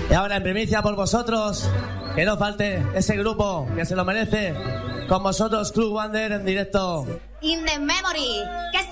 Y ahora en primicia por vosotros, que no falte ese grupo que se lo merece, con vosotros Club Wander en directo. In the memory, que